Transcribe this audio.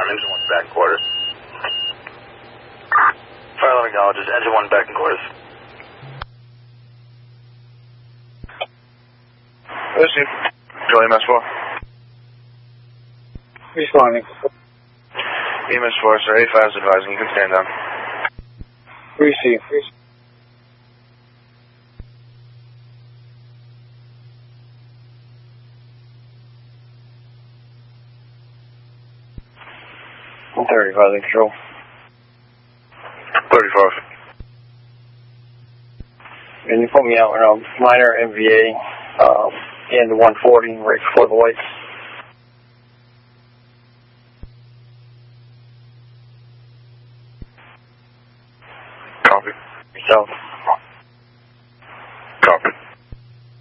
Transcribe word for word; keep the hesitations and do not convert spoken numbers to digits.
one, engine one back in quarters. Fire alarm acknowledges, engine one back in quarters. Lucy, Charlie M S four. Responding. E M S four, sir, A five is advising, you can stand down. Receive. thirty, advising control. thirty-four. And you put me out in a minor M V A, um, and one forty right before the lights.